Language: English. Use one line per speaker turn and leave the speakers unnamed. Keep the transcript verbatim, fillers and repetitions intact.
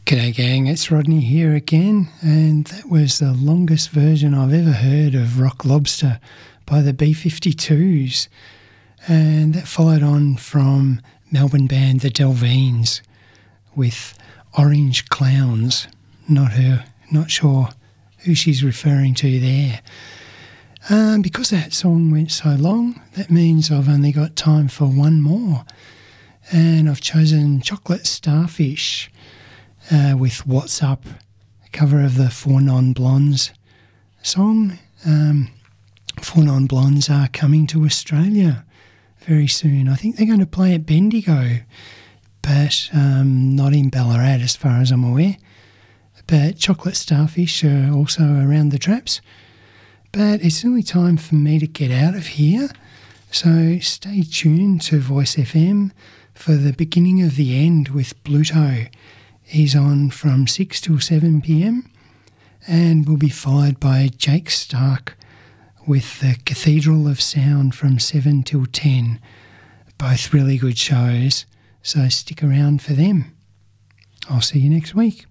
G'day gang, it's Rodney here again, and that was the longest version I've ever heard of Rock Lobster by the B fifty-twos, and that followed on from Melbourne band The Delveens with Orange Clowns. Not her, not sure who she's referring to there. Um, because that song went so long, that means I've only got time for one more, and I've chosen Chocolate Starfish Uh, with What's Up, a cover of the Four Non Blondes song. Um, Four Non Blondes are coming to Australia very soon. I think they're going to play at Bendigo, but um, not in Ballarat as far as I'm aware. But Chocolate Starfish are also around the traps. But it's nearly time for me to get out of here, so stay tuned to Voice F M for the beginning of the end with Bluto. He's on from six till seven p.m. and will be followed by Jake Stark with the Cathedral of Sound from seven till ten. Both really good shows, so stick around for them. I'll see you next week.